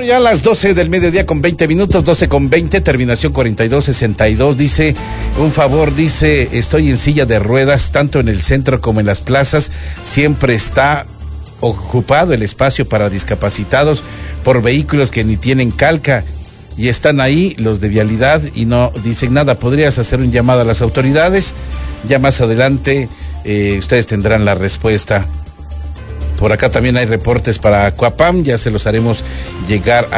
Bueno, ya a las 12 del mediodía con 20 minutos, 12 con 20, terminación 4262, dice, un favor, dice, estoy en silla de ruedas, tanto en el centro como en las plazas, siempre está ocupado el espacio para discapacitados por vehículos que ni tienen calca, y están ahí los de vialidad y no dicen nada. ¿Podrías hacer un llamado a las autoridades? Ya más adelante ustedes tendrán la respuesta. Por acá también hay reportes para Coapam, ya se los haremos llegar